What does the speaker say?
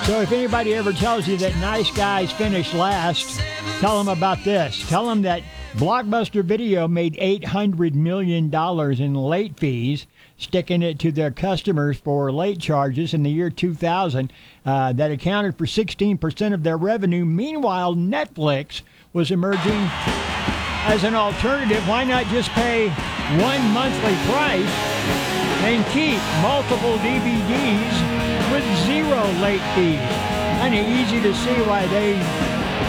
So if anybody ever tells you that nice guys finish last, tell them about this. Tell them that Blockbuster Video made $800 million in late fees, sticking it to their customers for late charges in the year 2000. That accounted for 16% of their revenue. Meanwhile, Netflix was emerging as an alternative. Why not just pay one monthly price and keep multiple DVDs with zero late fees? Kind of easy to see why they